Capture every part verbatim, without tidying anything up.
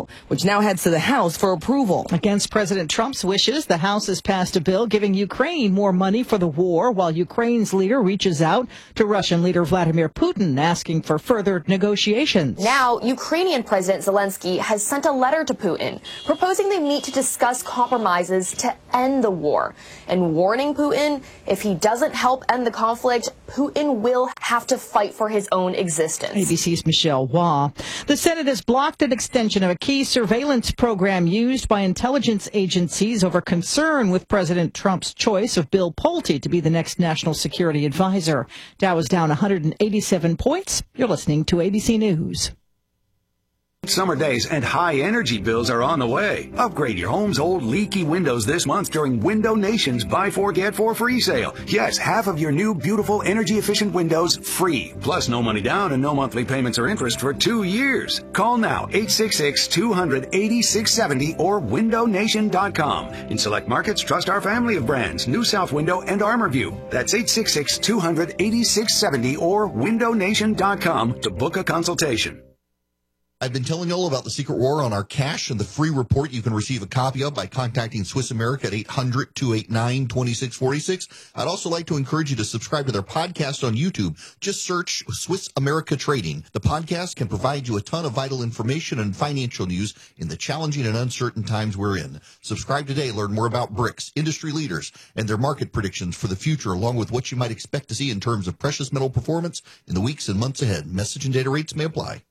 bill, which now heads to the House for approval. Against President Trump's wishes, the House has passed a bill giving Ukraine more money for the war, while Ukraine's leader reaches out to Russian leader Vladimir Putin, asking for further negotiations. Now, Ukrainian President Zelensky has sent a letter to Putin, proposing they meet to discuss compromises to end the war, and warning Putin if he doesn't help end the conflict, Putin will have to fight for his own existence. A B C's Michelle Waugh. The Senate has blocked an extension of a key surveillance program used by intelligence agencies over concern with President Trump's choice of Bill Pulte to be the next national security advisor. Dow is down one hundred eighty-seven points. You're listening to A B C News. Summer days and high energy bills are on the way. Upgrade your home's old leaky windows this month during Window Nation's Buy Four Get Four free sale. Yes, half of your new beautiful energy efficient windows free. Plus no money down and no monthly payments or interest for two years. Call now eight six six, two hundred, eighty-six seventy or window nation dot com. In select markets, trust our family of brands, New South Window and ArmorView. That's eight six six, two hundred, eighty-six seventy or window nation dot com to book a consultation. I've been telling you all about the secret war on our cash and the free report you can receive a copy of by contacting Swiss America at eight hundred, two eight nine, two six four six. I'd also like to encourage you to subscribe to their podcast on YouTube. Just search Swiss America Trading. The podcast can provide you a ton of vital information and financial news in the challenging and uncertain times we're in. Subscribe today. Learn more about BRICS, industry leaders, and their market predictions for the future, along with what you might expect to see in terms of precious metal performance in the weeks and months ahead. Message and data rates may apply.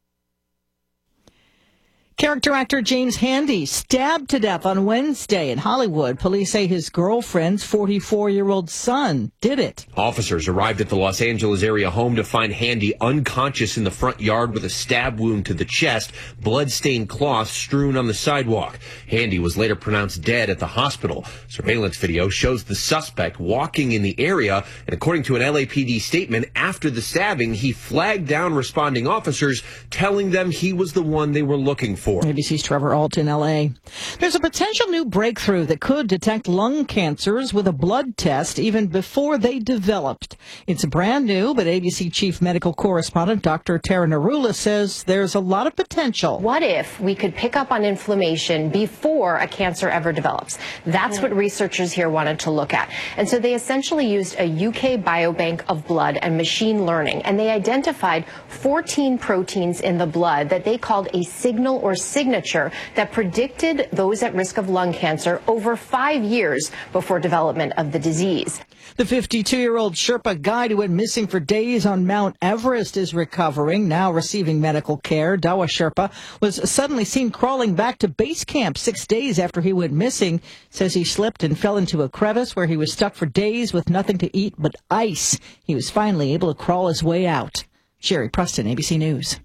Character actor James Handy stabbed to death on Wednesday in Hollywood. Police say his girlfriend's forty-four-year-old son did it. Officers arrived at the Los Angeles area home to find Handy unconscious in the front yard with a stab wound to the chest, blood-stained cloth strewn on the sidewalk. Handy was later pronounced dead at the hospital. Surveillance video shows the suspect walking in the area, and according to an L A P D statement, after the stabbing, he flagged down responding officers, telling them he was the one they were looking for. A B C's Trevor Alt in L A. There's a potential new breakthrough that could detect lung cancers with a blood test even before they developed. It's brand new, but A B C Chief Medical Correspondent Doctor Tara Narula says there's a lot of potential. What if we could pick up on inflammation before a cancer ever develops? That's what researchers here wanted to look at. And so they essentially used a U K biobank of blood and machine learning, and they identified fourteen proteins in the blood that they called a signal or signature that predicted those at risk of lung cancer over five years before development of the disease. The fifty-two-year-old Sherpa guide who went missing for days on Mount Everest is recovering, now receiving medical care. Dawa Sherpa was suddenly seen crawling back to base camp six days after he went missing. Says he slipped and fell into a crevice where he was stuck for days with nothing to eat but ice. He was finally able to crawl his way out. Sherry Preston, A B C News.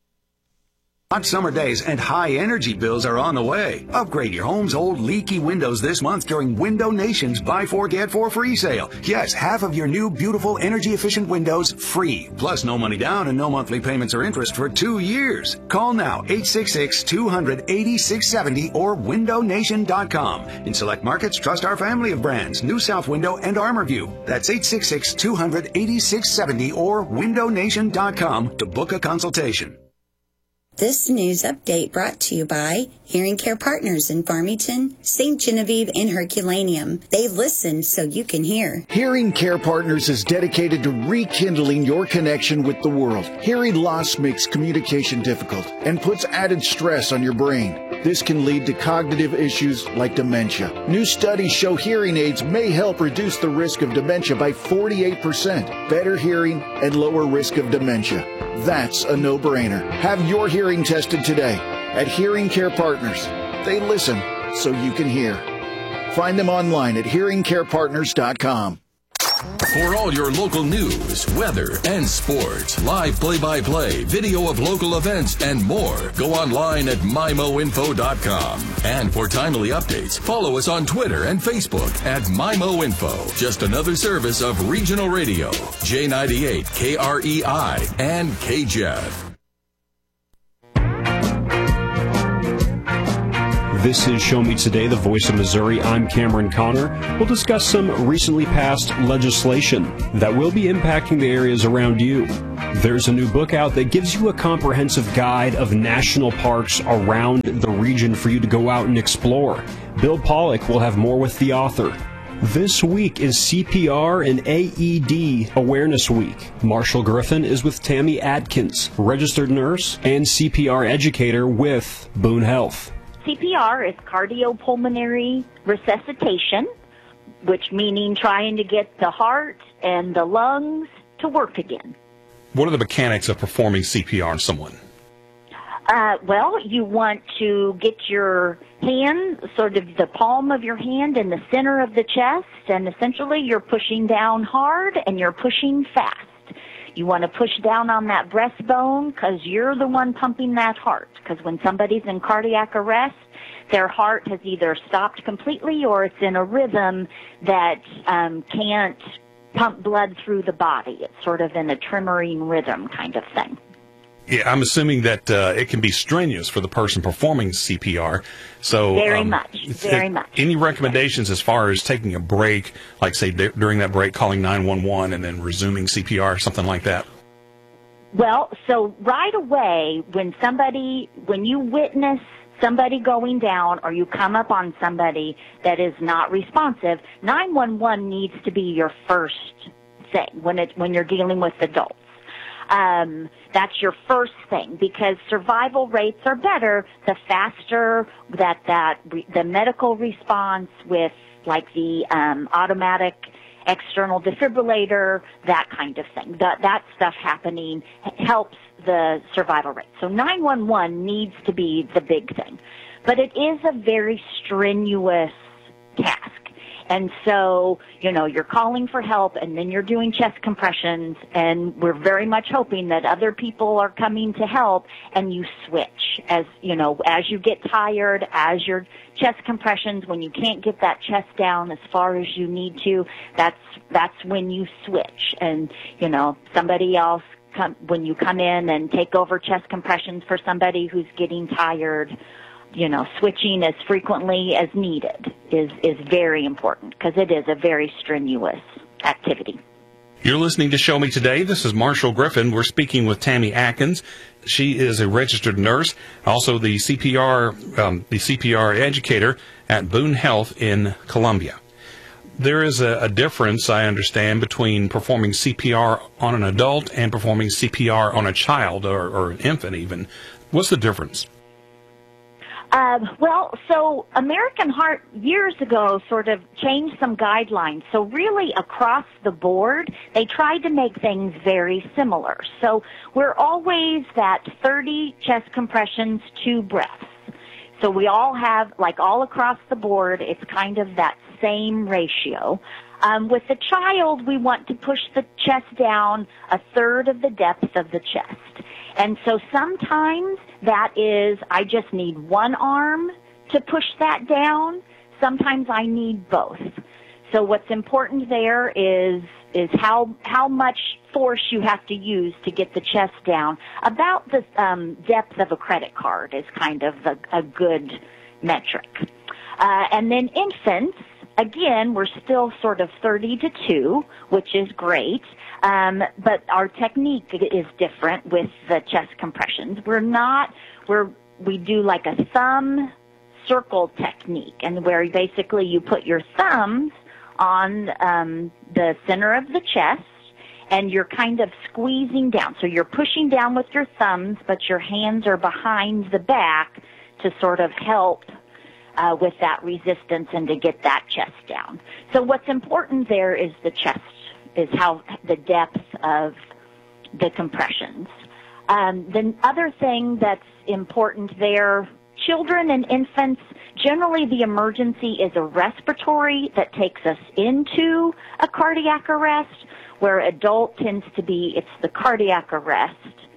Hot summer days and high energy bills are on the way. Upgrade your home's old leaky windows this month during Window Nation's Buy Four Get Four free sale. Yes, half of your new beautiful energy efficient windows free. Plus no money down and no monthly payments or interest for two years. Call now eight six six, two hundred, eighty-six seventy or window nation dot com. In select markets, trust our family of brands, New South Window and ArmorView. That's eight six six, two hundred, eighty-six seventy or window nation dot com to book a consultation. This news update brought to you by Hearing Care Partners in Farmington, Saint Genevieve, and Herculaneum. They listen so you can hear. Hearing Care Partners is dedicated to rekindling your connection with the world. Hearing loss makes communication difficult and puts added stress on your brain. This can lead to cognitive issues like dementia. New studies show hearing aids may help reduce the risk of dementia by forty-eight percent, better hearing and lower risk of dementia. That's a no-brainer. Have your hearing tested today at Hearing Care Partners. They listen so you can hear. Find them online at hearing care partners dot com. For all your local news, weather, and sports, live play-by-play, video of local events, and more, go online at my mo info dot com. And for timely updates, follow us on Twitter and Facebook at MyMoInfo. Just another service of Regional Radio, J ninety-eight, K R E I, and K J E F. This is Show Me Today, the voice of Missouri. I'm Cameron Connor. We'll discuss some recently passed legislation that will be impacting the areas around you. There's a new book out that gives you a comprehensive guide of national parks around the region for you to go out and explore. Bill Pollock will have more with the author. This week is C P R and A E D Awareness Week. Marshall Griffin is with Tammy Atkins, registered nurse and C P R educator with Boone Health. C P R is cardiopulmonary resuscitation, which meaning trying to get the heart and the lungs to work again. What are the mechanics of performing C P R on someone? Uh, well, you want to get your hand, sort of the palm of your hand in the center of the chest, and essentially you're pushing down hard and you're pushing fast. You want to push down on that breastbone because you're the one pumping that heart. Because when somebody's in cardiac arrest, their heart has either stopped completely or it's in a rhythm that um, can't pump blood through the body. It's sort of in a tremoring rhythm kind of thing. Yeah, I'm assuming that uh, it can be strenuous for the person performing C P R. So very um, much, very it, much. Any recommendations as far as taking a break, like say d- during that break, calling nine one one and then resuming C P R, something like that? Well, so right away, when somebody, when you witness somebody going down or you come up on somebody that is not responsive, nine one one needs to be your first thing when it when you're dealing with adults. Um, that's your first thing because survival rates are better the faster that that re- the medical response with like the um, automatic external defibrillator, that kind of thing. That that stuff happening helps the survival rate. So nine one one needs to be the big thing. But it is a very strenuous task. And so, you know, you're calling for help and then you're doing chest compressions and we're very much hoping that other people are coming to help and you switch as, you know, as you get tired, as your chest compressions, when you can't get that chest down as far as you need to, that's, that's when you switch. And, you know, somebody else come, when you come in and take over chest compressions for somebody who's getting tired, you know, switching as frequently as needed is, is very important because it is a very strenuous activity. You're listening to Show Me Today. This is Marshall Griffin. We're speaking with Tammy Atkins. She is a registered nurse, also the C P R, um, the C P R educator at Boone Health in Columbia. There is a, a difference, I understand, between performing C P R on an adult and performing C P R on a child or, or an infant even. What's the difference? Uh, well, so American Heart years ago sort of changed some guidelines. So really across the board, they tried to make things very similar. So we're always that thirty chest compressions, two breaths. So we all have, like all across the board, it's kind of that same ratio. Um, with the child, we want to push the chest down a third of the depth of the chest. And so sometimes that is, I just need one arm to push that down. Sometimes I need both. So what's important there is, is how, how much force you have to use to get the chest down. About the um, depth of a credit card is kind of a, a good metric. Uh, and then infants, again, we're still sort of thirty to two, which is great. Um, but our technique is different with the chest compressions. We're not, we're, we do like a thumb circle technique, and where basically you put your thumbs on um, the center of the chest, and you're kind of squeezing down. So you're pushing down with your thumbs, but your hands are behind the back to sort of help uh, with that resistance and to get that chest down. So what's important there is the chest, is how the depth of the compressions. Um, the other thing that's important there, children and infants, generally the emergency is a respiratory that takes us into a cardiac arrest, where adult tends to be, it's the cardiac arrest.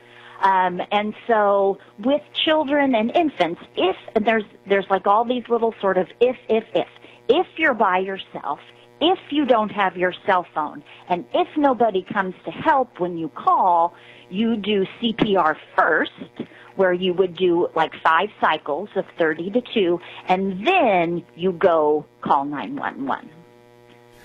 Um, and so with children and infants, if and there's there's like all these little sort of if, if, if. If you're by yourself, if you don't have your cell phone, and if nobody comes to help when you call, you do C P R first, where you would do like five cycles of thirty to two, and then you go call nine one one.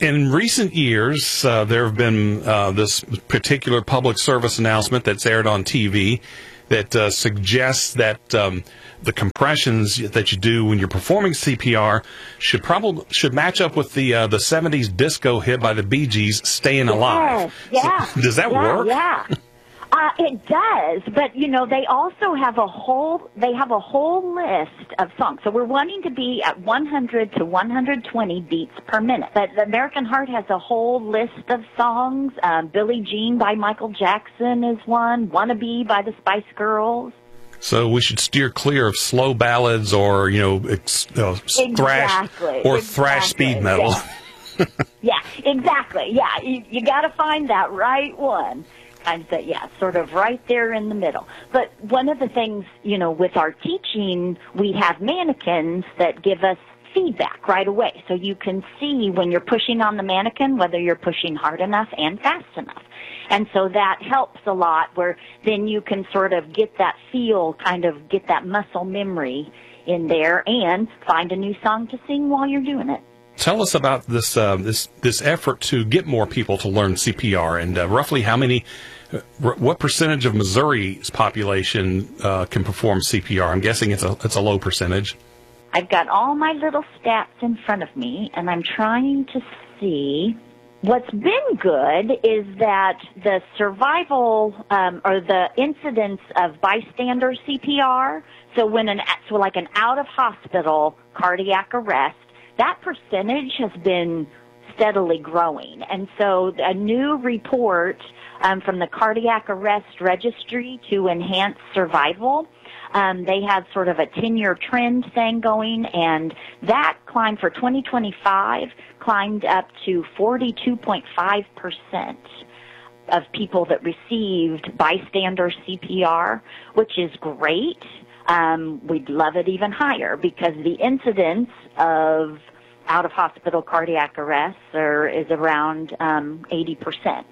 In recent years, uh, there have been uh, this particular public service announcement that's aired on T V that uh, suggests that um, the compressions that you do when you're performing C P R should probably should match up with the uh, the seventies disco hit by the Bee Gees, "Staying Alive." Yes, yeah. So, does that yeah, work? Yeah. Uh, it does, but you know they also have a whole they have a whole list of songs. So we're wanting to be at one hundred to one hundred twenty beats per minute. But the American Heart has a whole list of songs. Um, Billie Jean by Michael Jackson is one. Wannabe by the Spice Girls. So we should steer clear of slow ballads or you know, ex, uh, exactly. thrash or exactly. thrash speed metal. Yeah, yeah exactly. Yeah, you, you got to find that right one. I'd say, yeah, sort of right there in the middle. But one of the things, you know, with our teaching, we have mannequins that give us feedback right away. So you can see when you're pushing on the mannequin whether you're pushing hard enough and fast enough. And so that helps a lot where then you can sort of get that feel, kind of get that muscle memory in there and find a new song to sing while you're doing it. Tell us about this uh, this this effort to get more people to learn C P R, and uh, roughly how many, uh, r- what percentage of Missouri's population uh, can perform C P R? I'm guessing it's a it's a low percentage. I've got all my little stats in front of me, and I'm trying to see. What's been good is that the survival um, or the incidence of bystander C P R. So when an so like an out of hospital cardiac arrest. That percentage has been steadily growing. And so a new report um, from the Cardiac Arrest Registry to Enhance Survival, um, they had sort of a ten-year trend thing going, and that climbed for twenty twenty-five, climbed up to forty-two point five percent of people that received bystander C P R, which is great. Um, we'd love it even higher because the incidence of out-of-hospital cardiac arrests are, is around um, eighty percent.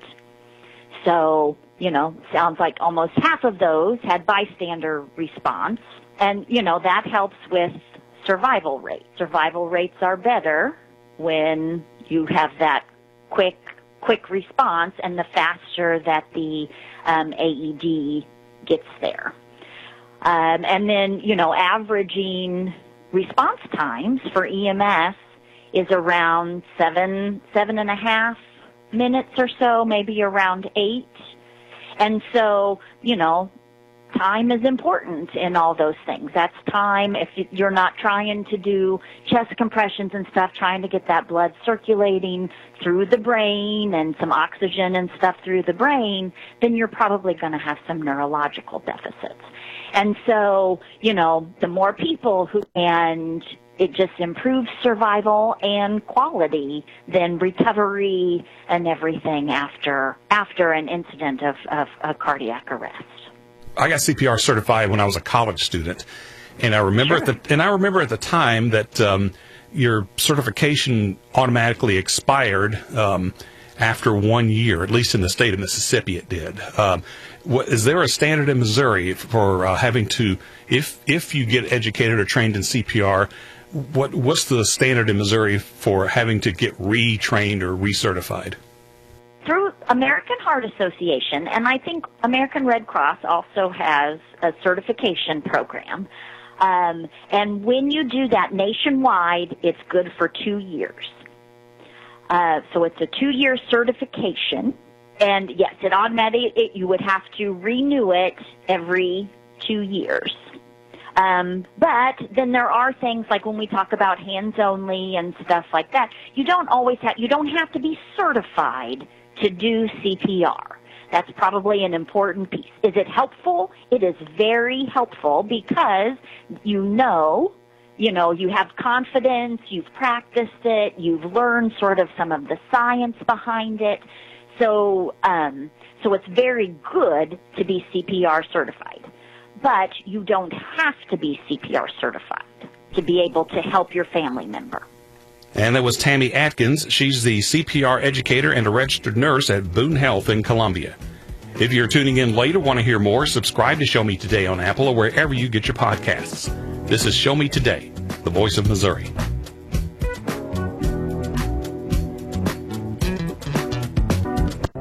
So, you know, sounds like almost half of those had bystander response. And, you know, that helps with survival rates. Survival rates are better when you have that quick, quick response and the faster that the um, A E D gets there. Um, and then, you know, averaging response times for E M S is around seven, seven and a half minutes or so, maybe around eight. And so, you know, time is important in all those things. That's time if you're not trying to do chest compressions and stuff, trying to get that blood circulating through the brain and some oxygen and stuff through the brain, then you're probably going to have some neurological deficits. And so, you know, the more people who, and it just improves survival and quality than recovery and everything after after an incident of, of a cardiac arrest. I got C P R certified when I was a college student, and I remember sure. at the and I remember at the time that um, your certification automatically expired um, after one year, at least in the state of Mississippi, it did. Um, what, is there a standard in Missouri for uh, having to, if if you get educated or trained in C P R, what what's the standard in Missouri for having to get retrained or recertified? Through American Heart Association, and I think American Red Cross also has a certification program. Um, and when you do that nationwide, it's good for two years. Uh, so it's a two-year certification. And yes, it automatically, it, you would have to renew it every two years. Um, but then there are things like when we talk about hands only and stuff like that, you don't always have, you don't have to be certified to do C P R. That's probably an important piece. Is it helpful? It is very helpful because you know, you know, you have confidence, you've practiced it, you've learned sort of some of the science behind it. So, um, so it's very good to be C P R certified. But you don't have to be C P R certified to be able to help your family member. And that was Tammy Atkins. She's the C P R educator and a registered nurse at Boone Health in Columbia. If you're tuning in late or want to hear more, subscribe to Show Me Today on Apple or wherever you get your podcasts. This is Show Me Today, the voice of Missouri.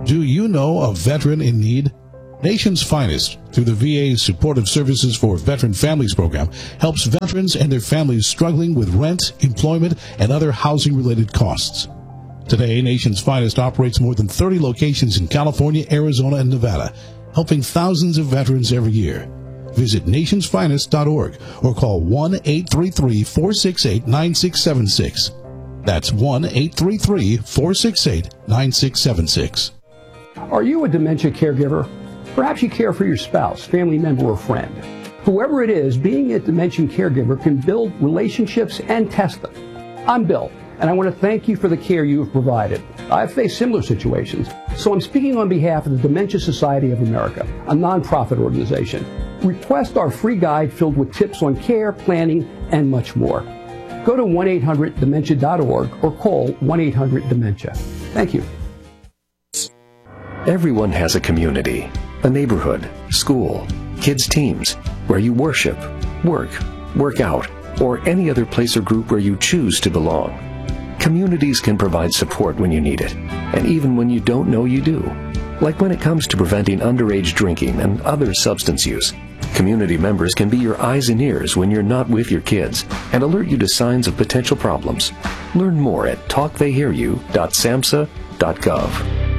Do you know a veteran in need? Nation's Finest, through the V A's Supportive Services for Veteran Families program, helps veterans and their families struggling with rent, employment, and other housing-related costs. Today, Nation's Finest operates more than thirty locations in California, Arizona, and Nevada, helping thousands of veterans every year. Visit nations finest dot org or call one eight three three, four six eight, nine six seven six. That's one eight three three, four six eight, nine six seven six. Are you a dementia caregiver? Perhaps you care for your spouse, family member, or friend. Whoever it is, being a dementia caregiver can build relationships and test them. I'm Bill, and I want to thank you for the care you have provided. I've faced similar situations, so I'm speaking on behalf of the Dementia Society of America, a nonprofit organization. Request our free guide filled with tips on care, planning, and much more. Go to one eight hundred dementia dot org or call one eight hundred dementia. Thank you. Everyone has a community, a neighborhood, school, kids' teams, where you worship, work, work out, or any other place or group where you choose to belong. Communities can provide support when you need it, and even when you don't know you do. Like when it comes to preventing underage drinking and other substance use. Community members can be your eyes and ears when you're not with your kids and alert you to signs of potential problems. Learn more at talk they hear you dot samhsa dot gov.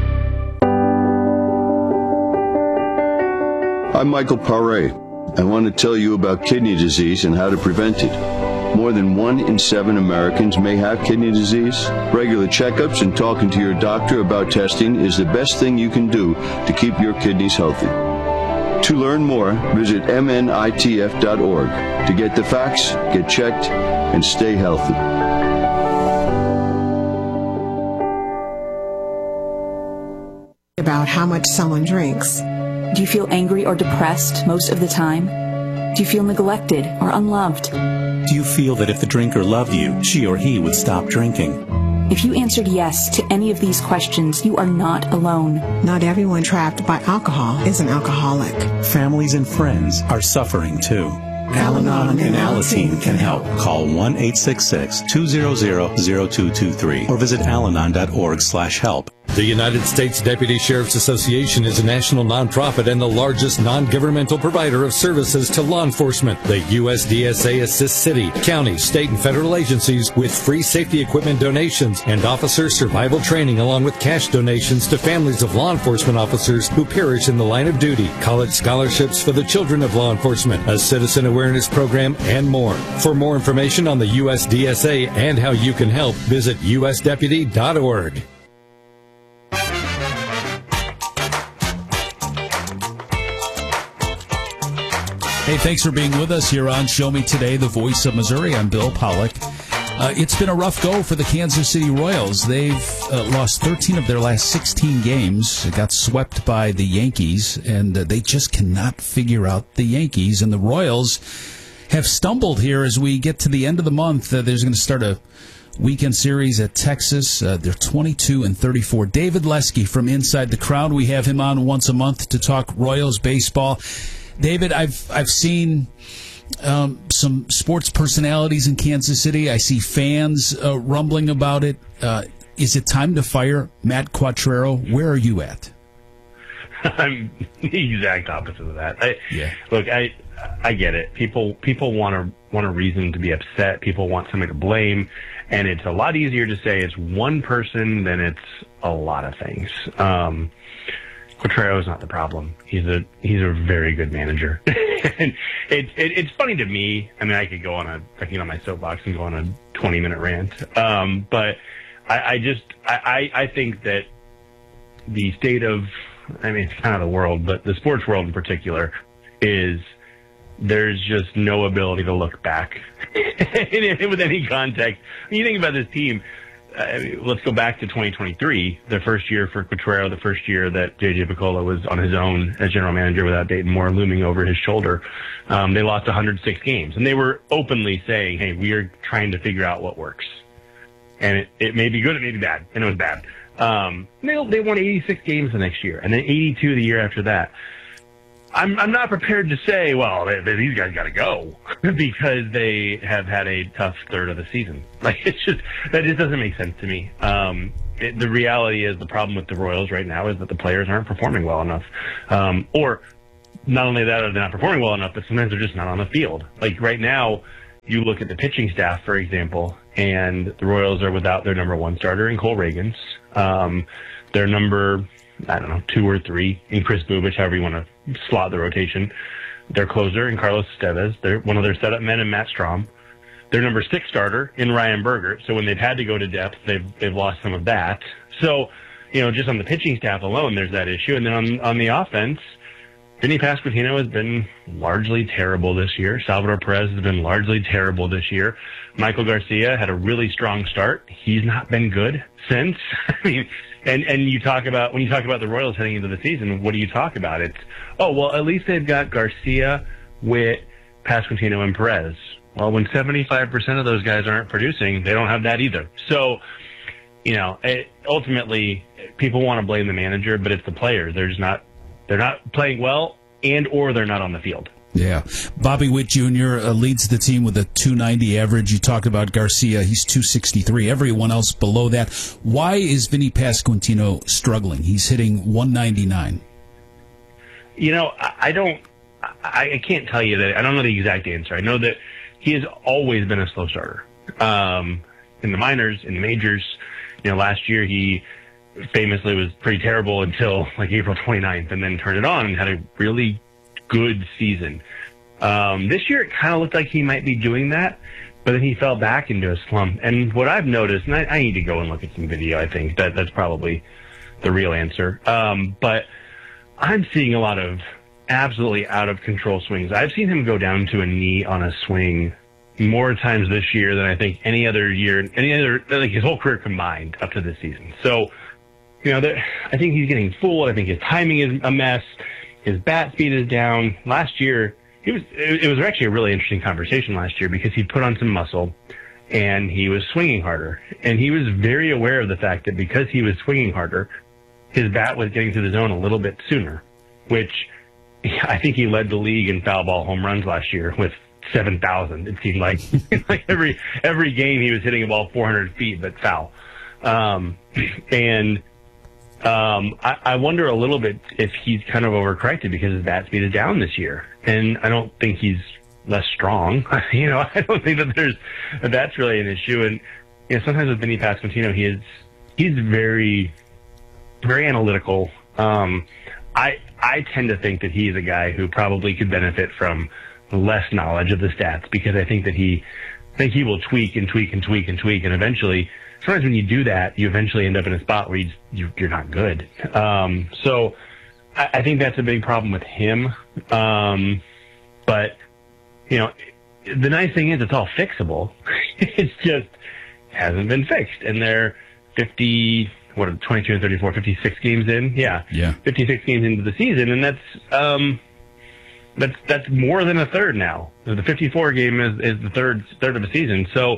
I'm Michael Paré. I want to tell you about kidney disease and how to prevent it. More than one in seven Americans may have kidney disease. Regular checkups and talking to your doctor about testing is the best thing you can do to keep your kidneys healthy. To learn more, visit M N I T F dot org to get the facts, get checked, and stay healthy. About how much someone drinks. Do you feel angry or depressed most of the time? Do you feel neglected or unloved? Do you feel that if the drinker loved you, she or he would stop drinking? If you answered yes to any of these questions, you are not alone. Not everyone trapped by alcohol is an alcoholic. Families and friends are suffering too. Al-Anon and Alateen can help. Call one eight six six, two zero zero, zero two two three or visit alanon dot org slash help. The United States Deputy Sheriff's Association is a national nonprofit and the largest non-governmental provider of services to law enforcement. The U S D S A assists city, county, state, and federal agencies with free safety equipment donations and officer survival training, along with cash donations to families of law enforcement officers who perish in the line of duty, college scholarships for the children of law enforcement, a citizen awareness program, and more. For more information on the U S D S A and how you can help, visit U S deputy dot org. Hey, thanks for being with us here on Show Me Today, the voice of Missouri. I'm Bill Pollock. Uh, it's been a rough go for the Kansas City Royals. They've uh, lost thirteen of their last sixteen games. They got swept by the Yankees, and uh, they just cannot figure out the Yankees. And the Royals have stumbled here as we get to the end of the month. Uh, there's going to start a weekend series at Texas. Uh, they're twenty-two and thirty-four. David Lesky from Inside the Crowd. We have him on once a month to talk Royals baseball. David, I've I've seen um, some sports personalities in Kansas City. I see fans uh, rumbling about it. Uh, is it time to fire Matt Quatraro? Where are you at? I'm the exact opposite of that. I, yeah. Look, I I get it. People people want a want a reason to be upset. People want somebody to blame, and it's a lot easier to say it's one person than it's a lot of things. Um, Quatraro is not the problem. He's a he's a very good manager. And it, it it's funny to me. I mean, I could go on a I can get on my soapbox and go on a twenty minute rant. Um, but I, I just I, I think that the state of I mean, it's kind of the world, but the sports world in particular is there's just no ability to look back with any context. When you think about this team. Uh, let's go back to twenty twenty-three, the first year for Quatraro, the first year that J J Picollo was on his own as general manager without Dayton Moore looming over his shoulder. Um, they lost one hundred six games, and they were openly saying, hey, we are trying to figure out what works. And it, it may be good, it may be bad, and it was bad. Um, they, they won eighty-six games the next year, and then eighty-two the year after that. I'm, I'm not prepared to say, well, they, they, these guys got to go because they have had a tough third of the season. Like, it's just, that just doesn't make sense to me. Um, it, the reality is the problem with the Royals right now is that the players aren't performing well enough. Um, or not only that, they're not performing well enough, but sometimes they're just not on the field. Like right now, you look at the pitching staff, for example, and the Royals are without their number one starter in Cole Reagans. Um, their number, I don't know, two or three in Chris Bubich, however you want to slot the rotation. Their closer in Carlos Estevez. They're one of their setup men in Matt Strahm. Their number six starter in Ryan Berger. So when they've had to go to depth, they've they've lost some of that. So, you know, just on the pitching staff alone, there's that issue. And then on on the offense, Vinny Pasquantino has been largely terrible this year. Salvador Perez has been largely terrible this year. Michael Garcia had a really strong start. He's not been good since. I mean, and and you talk about when you talk about the Royals heading into the season, what do you talk about? It's oh well, at least they've got Garcia, Witt, Pasquantino, and Perez. Well, when seventy-five percent of those guys aren't producing, they don't have that either. So, you know, it, ultimately, people want to blame the manager, but it's the players. They're just not, they're not playing well, and or they're not on the field. Yeah. Bobby Witt Junior Uh, leads the team with a two ninety average. You talked about Garcia. He's two sixty-three. Everyone else below that. Why is Vinny Pasquantino struggling? He's hitting one ninety-nine. You know, I, I don't, I, I can't tell you that. I don't know the exact answer. I know that he has always been a slow starter. Um, in the minors, in the majors, you know, last year he famously was pretty terrible until like April twenty-ninth and then turned it on and had a really good season. Um, this year it kind of looked like he might be doing that, but then he fell back into a slump. And what I've noticed, and I, I need to go and look at some video, I think that that's probably the real answer. Um, but I'm seeing a lot of absolutely out of control swings. I've seen him go down to a knee on a swing more times this year than I think any other year, any other, like his whole career combined up to this season. So, you know, there, I think he's getting fooled. I think his timing is a mess. His bat speed is down. Last year, he was, it, it was actually a really interesting conversation last year because he put on some muscle and he was swinging harder. And he was very aware of the fact that because he was swinging harder, his bat was getting to the zone a little bit sooner, which I think he led the league in foul ball home runs last year with seven thousand. It seemed like like every every game he was hitting a ball four hundred feet, but foul. Um, and um, I, I wonder a little bit if he's kind of overcorrected because his bat speed is down this year. And I don't think he's less strong. you know, I don't think that there's that that's really an issue. And you know, sometimes with Vinny Pasquantino, he is he's very very analytical. Um, I I tend to think that he's a guy who probably could benefit from less knowledge of the stats because I think that he I think he will tweak and tweak and tweak and tweak and eventually sometimes when you do that you eventually end up in a spot where you, you, you're not good. Um, so I, I think that's a big problem with him. Um, but you know the nice thing is it's all fixable. It's just hasn't been fixed and they're fifty. What are twenty-two and thirty-four, fifty-six games in? Yeah. Yeah. fifty-six games into the season, and that's um, that's that's more than a third now. The fifty-four game is, is the third third of a season. So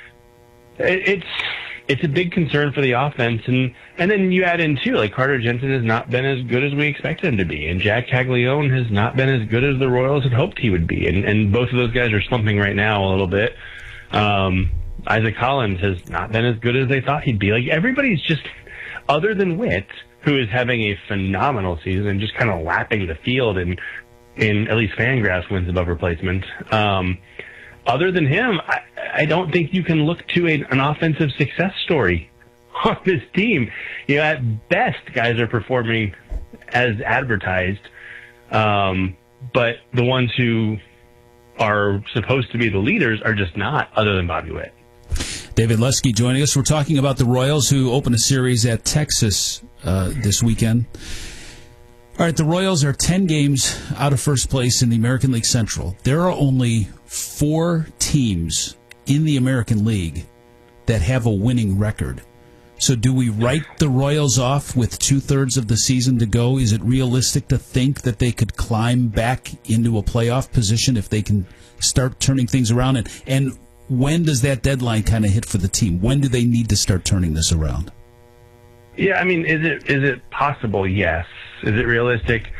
it, it's it's a big concern for the offense, and and then you add in too, like Carter Jensen has not been as good as we expected him to be, and Jack Caglione has not been as good as the Royals had hoped he would be, and and both of those guys are slumping right now a little bit. Um, Isaac Collins has not been as good as they thought he'd be. Like everybody's just, other than Witt, who is having a phenomenal season and just kind of lapping the field in, in at least Fangraphs wins above replacement. Um, other than him, I, I don't think you can look to a, an offensive success story on this team. You know, at best, guys are performing as advertised, um, but the ones who are supposed to be the leaders are just not, other than Bobby Witt. David Lesky joining us. We're talking about the Royals who open a series at Texas uh, this weekend. All right, the Royals are ten games out of first place in the American League Central. There are only four teams in the American League that have a winning record. So do we write the Royals off with two-thirds of the season to go? Is it realistic to think that they could climb back into a playoff position if they can start turning things around? And, and when does that deadline kind of hit for the team? When do they need to start turning this around? Yeah, I mean, is it is it possible? Yes. Is it realistic?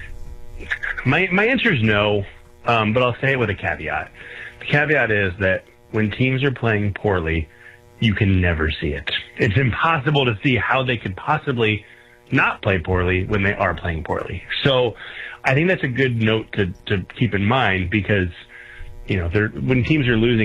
My my answer is no, um, but I'll say it with a caveat. The caveat is that when teams are playing poorly, you can never see it. it's impossible to see how they could possibly not play poorly when they are playing poorly. So I think that's a good note to, to keep in mind, because, you know, they're, when teams are losing